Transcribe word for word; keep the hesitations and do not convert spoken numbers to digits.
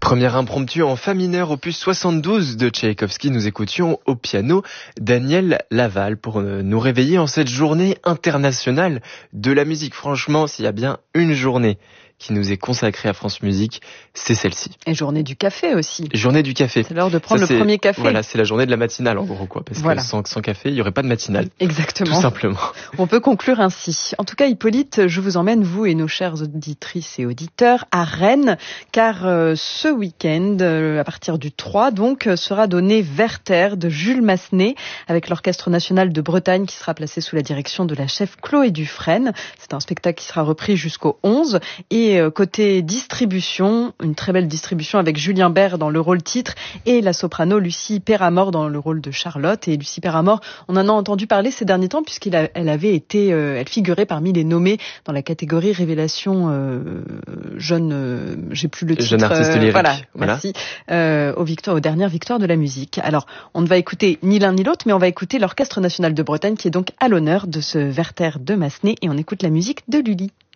Première impromptue en fa mineur, opus soixante-douze de Tchaïkovski. Nous écoutions au piano Daniel Laval pour nous réveiller en cette journée internationale de la musique. Franchement, s'il y a bien une journée qui nous est consacrée à France Musique, c'est celle-ci. Et journée du café aussi. Journée du café. C'est l'heure de prendre Ça, le premier café. Voilà, c'est la journée de la matinale en gros, quoi. Parce voilà. que sans, sans café, il n'y aurait pas de matinale. Exactement. Tout simplement. On peut conclure ainsi. En tout cas, Hippolyte, je vous emmène, vous et nos chères auditrices et auditeurs, à Rennes, car euh, ce week-end, euh, à partir du trois, donc, euh, sera donné Werther de Jules Massenet, avec l'Orchestre National de Bretagne qui sera placé sous la direction de la chef Chloé Dufresne. C'est un spectacle qui sera repris jusqu'au onze. Et euh, côté distribution, une très belle distribution avec Julien Bert dans le rôle titre et la soprano Lucie Perramort dans le rôle de Charlotte. Et Lucie Perramort, on en a entendu parler ces derniers temps puisqu'elle elle avait été, euh, elle figurait parmi les nommés dans la catégorie révélation euh, jeune, euh, j'ai plus le titre. Jeune artiste lyrique. Euh, voilà, voilà, merci. Euh, aux victoires, aux dernières victoires de la musique. Alors, on ne va écouter ni l'un ni l'autre, mais on va écouter l'Orchestre National de Bretagne qui est donc à l'honneur de ce Werther de Massenet et on écoute la musique de Lully.